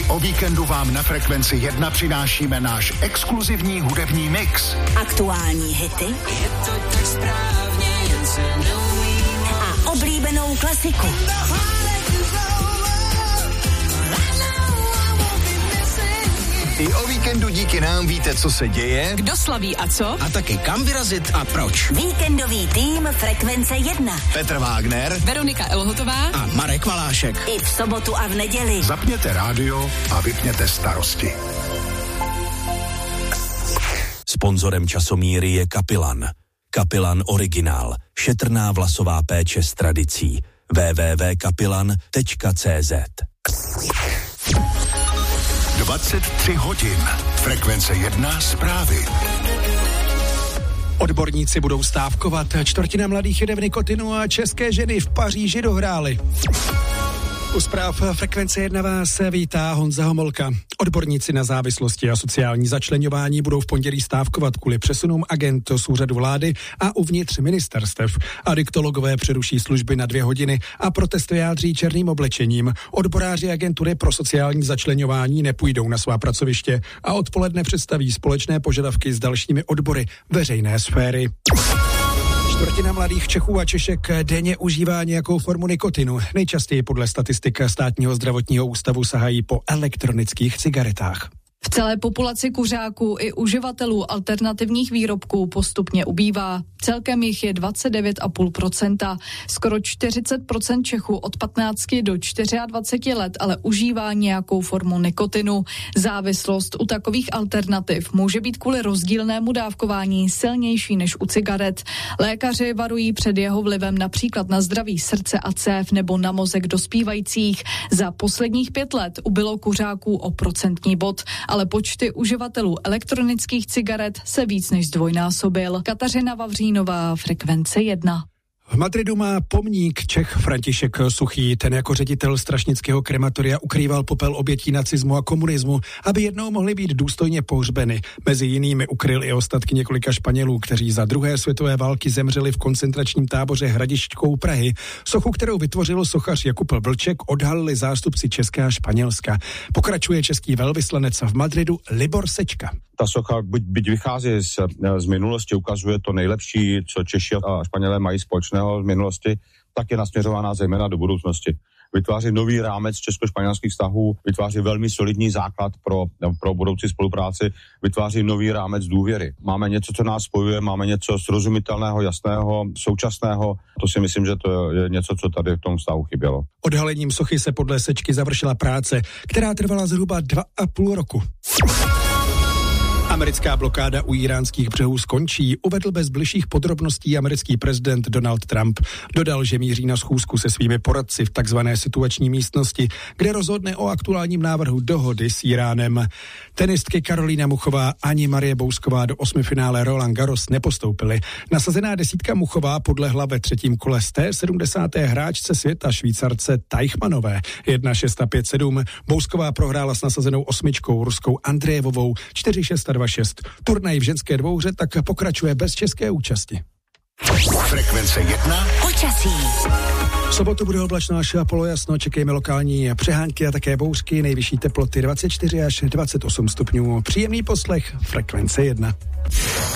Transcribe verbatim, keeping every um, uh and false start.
O víkendu vám na Frekvenci jedna přinášíme náš exkluzivní hudební mix. Aktuální hity. Je to tak správně, jen se mnou. A oblíbenou klasiku. I o víkendu díky nám víte, co se děje, kdo slaví a co, a taky kam vyrazit a proč. Víkendový tým Frekvence jedna. Petr Wagner, Veronika Elhotová a Marek Valášek. I v sobotu a v neděli. Zapněte rádio a vypněte starosti. Sponzorem časomíry je Kapilan. Kapilan Originál. Šetrná vlasová péče s tradicí. w w w tečka kapilan tečka c z dvacet tři hodin. Frekvence jedna zprávy. Odborníci budou stávkovat. Čtvrtina mladých jede v nikotinu a české ženy v Paříži dohrály. U zpráv Frekvence jedna vás vítá Honza Homolka. Odborníci na závislosti a sociální začleňování budou v pondělí stávkovat kvůli přesunům agent z úřadu vlády a uvnitř ministerstev. Adiktologové přeruší služby na dvě hodiny a protest vyjádří černým oblečením. Odboráři agentury pro sociální začleňování nepůjdou na svá pracoviště a odpoledne představí společné požadavky s dalšími odbory veřejné sféry. Čtvrtina mladých Čechů a Češek denně užívá nějakou formu nikotinu. Nejčastěji podle statistik Státního zdravotního ústavu sahají po elektronických cigaretách. V celé populaci kuřáků i uživatelů alternativních výrobků postupně ubývá. Celkem jich je dvacet devět celá pět procenta. Skoro čtyřicet procent Čechů od patnácti do dvaceti čtyř let ale užívá nějakou formu nikotinu. Závislost u takových alternativ může být kvůli rozdílnému dávkování silnější než u cigaret. Lékaři varují před jeho vlivem například na zdraví srdce a cév nebo na mozek dospívajících. Za posledních pět let ubylo kuřáků o procentní bod, ale počty uživatelů elektronických cigaret se víc než zdvojnásobil. Kateřina Vavřínová, Frekvence jedna. V Madridu má pomník Čech František Suchý. Ten jako ředitel strašnického krematoria ukrýval popel obětí nacismu a komunismu, aby jednou mohly být důstojně pohřbeny. Mezi jinými ukryl i ostatky několika Španělů, kteří za druhé světové války zemřeli v koncentračním táboře Hradišťkou Prahy. Sochu, kterou vytvořil sochař Jakub Vlček, odhalili zástupci Česka a Španělska. Pokračuje český velvyslanec v Madridu Libor Sečka. Ta socha, byť, byť vychází z, z minulosti, ukazuje to nejlepší, co Češi a Španělé mají společného z minulosti, tak je nasměřovaná zejména do budoucnosti. Vytváří nový rámec česko-španělských vztahů, vytváří velmi solidní základ pro, pro budoucí spolupráci, vytváří nový rámec důvěry. Máme něco, co nás spojuje, máme něco srozumitelného, jasného, současného. To si myslím, že to je něco, co tady v tom vztahu chybělo. Odhalením sochy se podle Sečky završila práce, která trvala zhruba dva a půl roku. Americká blokáda u íránských břehů skončí, uvedl bez bližších podrobností americký prezident Donald Trump. Dodal, že míří na schůzku se svými poradci v takzvané situační místnosti, kde rozhodne o aktuálním návrhu dohody s Íránem. Tenistky Karolína Muchová ani Marie Bousková do osmifinále Roland Garros nepostoupily. Nasazená desítka Muchová podlehla ve třetím kole z té sedmdesáté hráčce světa Švýcarce Teichmannové jedna šest a pět sedm. Bousková prohrála s nasazenou osmičkou ruskou Andrejevovou čtyři šest a dva šest. Turnaj v ženské dvouhře tak pokračuje bez české účasti. Frekvence jedna. Počasí. V sobotu bude oblačno až polojasno, čekejme lokální přehánky a také bouřky, nejvyšší teploty dvacet čtyři až dvacet osm stupňů. Příjemný poslech Frekvence jedna.